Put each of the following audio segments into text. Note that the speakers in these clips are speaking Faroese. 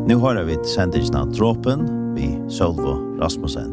Nu har vi sendingen Dråpen vid Sølvo Rasmussen.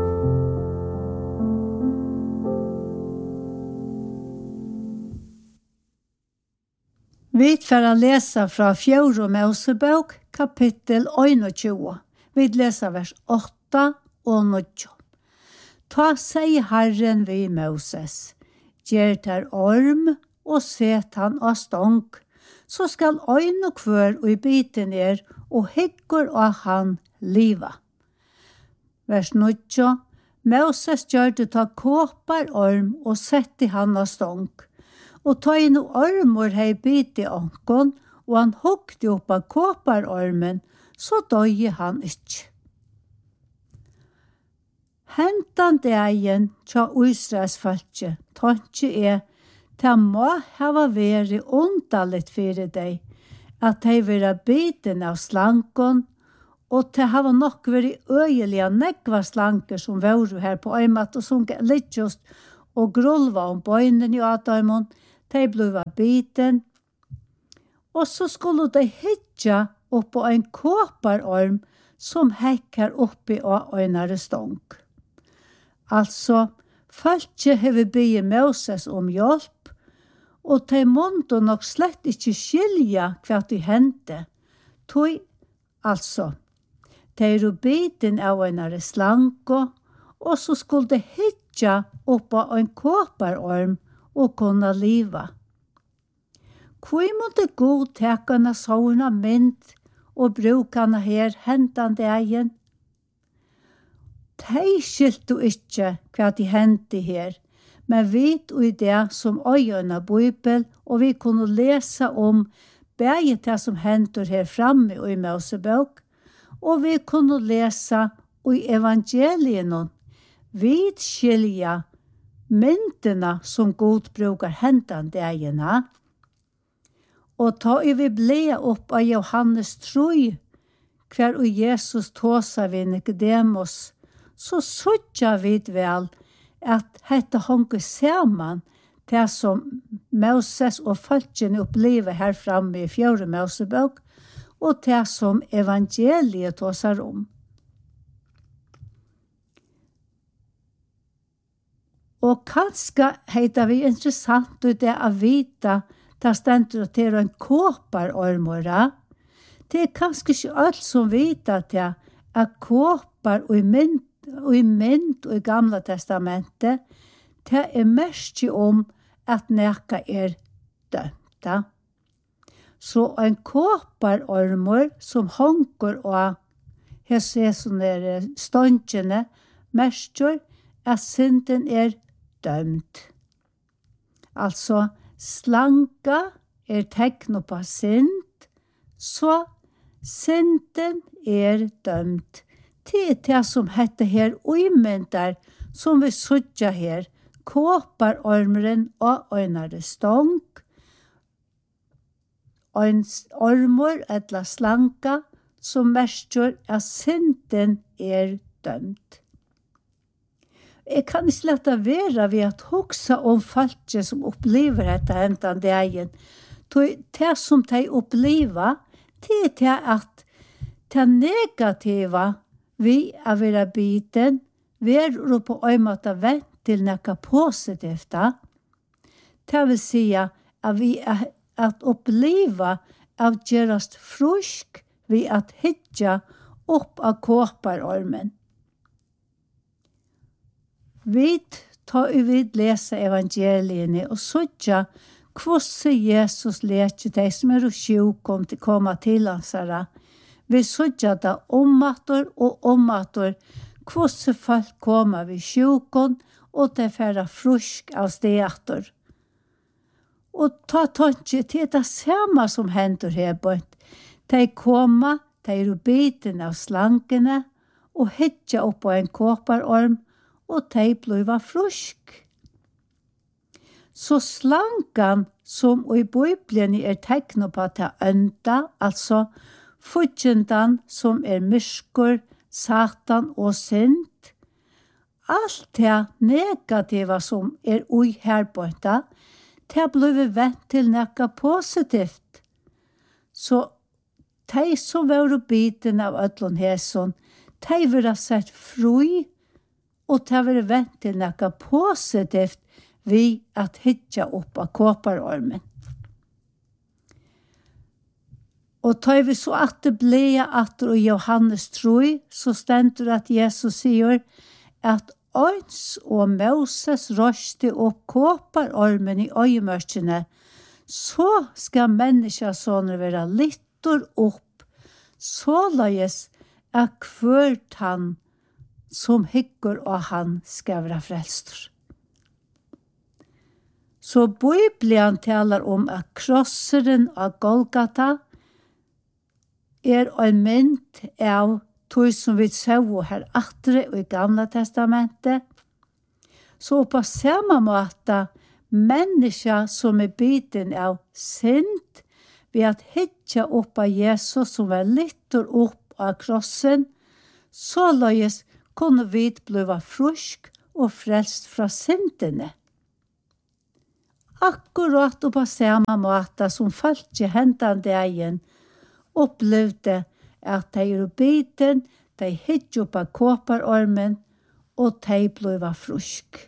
Vi får läsa från 4 Mosebok kapitel 21. Vi läser vers 8 og 9. Ta seg Herren vid Moses, gjer ter orm og set han av stånk, så skal øyn og kvør og i biten og hyggur av han liva. Vers 9. Moses gjør det ta kåpar orm og sette han av stånk, og ta inn ormor hei bit i ankon, og han hugde opp av kåparormen, så døye han ikke. Hentan dagen tja Israels falske, tanke ta må hava veri undalit fyrir deg, at de vera biten av slankon, og te hava nok veri øyelige negva slanker som voru her på øymat, og som littjost og grulva om bøynen i Adamon, de bliva biten, og så skulle de hitja opp på en kåparorm som hekkar oppi av øynare stånk. Altså, falske hever bygge Moses om hjelp, og de måtte nok slett ikke skilja hva de hendte. Tog, altså, de biten av øynare slanko, og så skulle de hitja opp på en kåparorm og kunne liva. Hvor måtte god tekane sånne mynd og brukane her hentande egen? De skilte ikke hva de hendte her, men vit og i det som øyene bibel, og vi kunne lese om begge det som henter her framme i Mosebok, og vi kunne lese i evangelien. Vi skilja myndene som god brukar hentande egene, og ta vi ble opp av Johannes 3, hver og Jesus tåsa vi Nicodemus, så suttja vi vel at dette honker saman det som Moses og folkene oppliver her framme i 4 Mosebok, og det som evangeliet tåsar om. Og kanskje heter vi interessant ut det å vite det stender til en kåparormora. Det kanskje ikke alt som vet at kåpar og i mynd og i Gamla testamentet, det mest om at neka dømta. Så en kåparormor som honker og her ser sånne stånkene, mestjør at synden dømt. Altså, slanka tegn på synd, så synden dømt. Det det som heter her uimyntar, som vi sutja her, kåparormeren og øynare stånk, ormor etla slanka, som mestjør at synden dømt. Jeg kan ikke lette være ved at hoksa om falske som opplever dette hentan dagen. Det som de opplever, det at det negativa vi er være biten, vi på øymåte vent til noe positivt. Det vil si at vi at oppleva av gjerast frusk vi at hitja opp av kåparormen. Vi tar ut lese evangeliene og søtja hvordan Jesus lette de som sjuk om til komme til hans herre. Vi søtja da omator og omator hvordan folk kommer ved sjukken og de færre frusk av steator. Og ta tanke til det samme som hender her bort. De kommer, de biten av slankene og hitja opp på en kåparorm og de blev frusk. Så slankan som i Bibelen tegn på at ønta, altså futjendan som myrskur, satan og synd, alt det negativa som ui herbøyta, det blev vent til nekka positivt. Så de som var biten av ödlon hæson, de var sett fri, og de var vent til noe positivt vi at hitja opp av kåparormen. Og tar vi så at det ble at og Johannes 3, så stender at Jesus sier at Øyns og Moses røste opp kåparormen i øyemørkene, så skal menneskesåner være littor opp, såleis at hvert han som hygger og han skal være frelster. Så Bibelen taler om at krosseren av Golgata en mynd av tog som vi så her atre og i Gamla testamentet. Så på samme måte mennesker som biten av synd ved at hitja opp av Jesus som var littor opp av krossen, så løyes kunne vi bli frusk og frelst fra syndene. Akkurat og på samme måte som folk hendene egen opplevde at de biten, de hittet opp av kåparormen, og de ble frusk.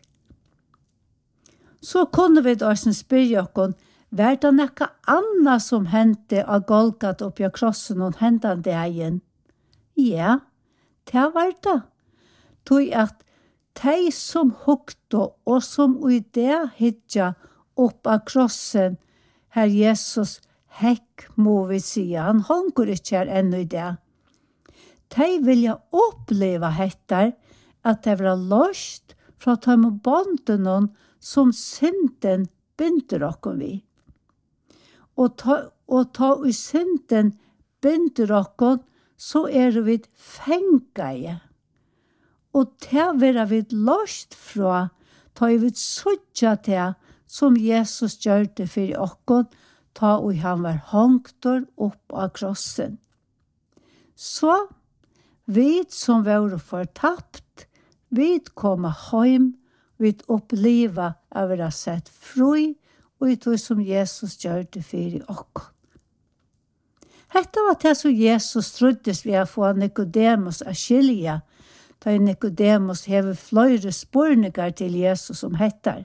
Så kunne vi da spørre oss, var det noe annet som hendte av Golgata oppi av krossen og hendene egen? Ja, det var det. Tog at de som hukte og som i det hittet opp av krossen, her Jesus hekk, må vi si, han honker ikke her ennå i det. De vilja oppleva hettar at det var løst fra å ta med bånden som synden binder okken vi. Og ta i synden binder okken, så vi fengeie. Og til vi løst fra, ta vi suttja til som Jesus gjør det for okken, ta og han var hongtor opp av krossen. Så vi som var fortapt, vi kommer hjem, vi oppleva av å være sett fri, og i det som Jesus gjør det for oss. Dette var det som Jesus troddes ved å få Nicodemus å skilje, da Nicodemus hever flere spørninger til Jesus som heter.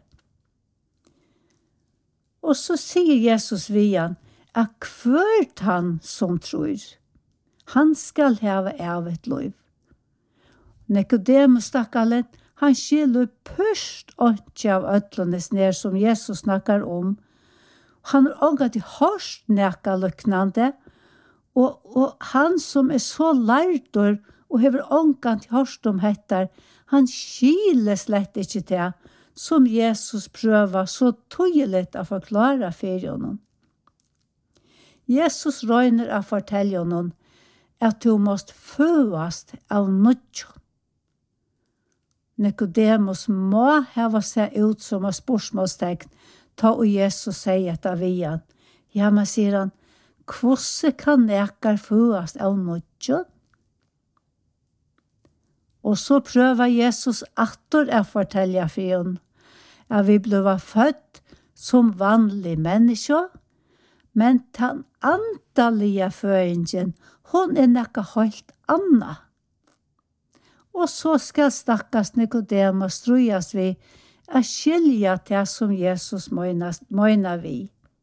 Og så sier Jesus ved han, at hvert han som tror, han skal heve av et liv. Nicodemus stakkalen, han skilur først ikke av ødlenes ned som Jesus snakker om. Han har ångat i hørst nekka løknande, og han som så lærtor og hever ångat i hørst om hettar, han skiler slett ikke til, som Jesus prøver så tydelig å forklare for honom. Jesus røyner å fortelle honom at du måste føast av nødjo. Nicodemus må hava seg ut som en spørsmålstegn, ta og Jesus sier etter vian. Ja, men sier han, hvordan kan nekar føast av nødjo? Og så prøver Jesus atter å fortelle for honom at vi ble født som vanlig menneske, men den antallige føingen, hun noe helt annet. Og så skal stakkars Nicodemus strøyes vi å skilje det som Jesus mener vi.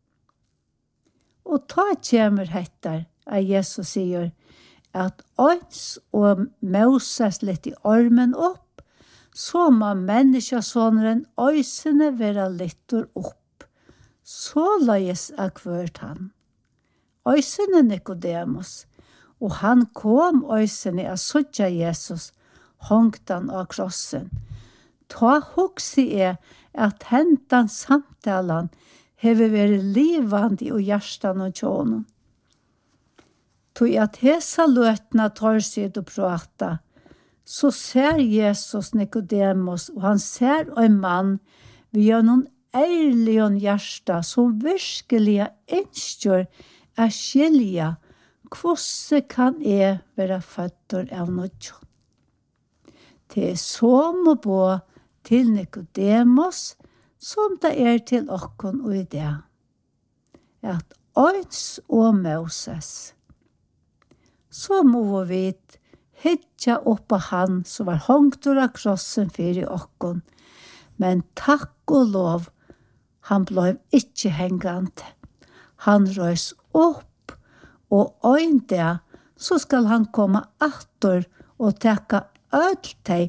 Og ta kommer etter at Jesus sier at Øyns og Moses litt i armen opp, så må menneskesåneren øysene være littor opp. Så løyes av hvert han. Øysene Nicodemus, og han kom øysene av sødja Jesus, hongt han av krossen. Ta hokse at hentan samtalen hever vært livande og hjertan og tjånen. Tog at hesa løtna tar seg og prata, så ser Jesus Nicodemus, og han ser en mann via noen ærlig og hjärsta som virkelig ønsker å skilje hvordan kan jeg være født av noe. Det så må bo til Nicodemus som det til okken og i det. At Øyns og Moses, så må vi hitja opp på han som var hongt av krossen fyrir okkon. Men takk og lov, han blev ikke hengande. Han røys opp, og øynde, så skal han komme atter og tekka øll teg,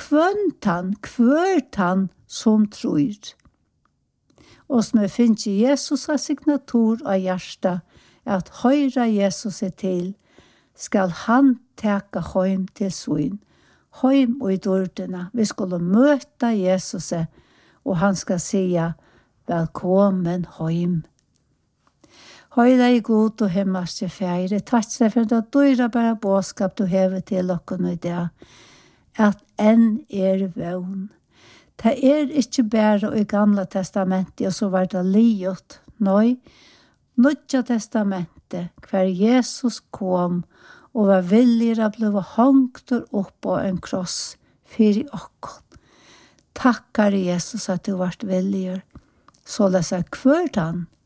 kvørtan som tror. Og som finner Jesus av signatur av hjärsta, at høyra Jesus til, skal han teka heim til svin, heim og i dårdena. Vi skulle møta Jesus, og han skal sige, velkommen heim. Høyra i god og himmelske feire, takk deg for at du bare båskap du hever til okken i det, at enn vøvn. Det ikke bare i gamla testamentet, og så var det liot. Nei, Nødja testamentet, hver Jesus kom, og var villig å bli hongt opp på en kross fyrir okkon. Takkar Jesus at du vart villig, så lesa kvørtan